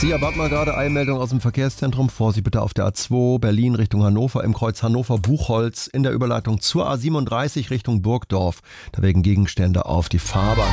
Sie erwarten mal gerade Eilmeldung aus dem Verkehrszentrum. Vorsicht bitte auf der A2 Berlin Richtung Hannover im Kreuz Hannover-Buchholz in der Überleitung zur A37 Richtung Burgdorf. Da wegen Gegenstände auf die Fahrbahn.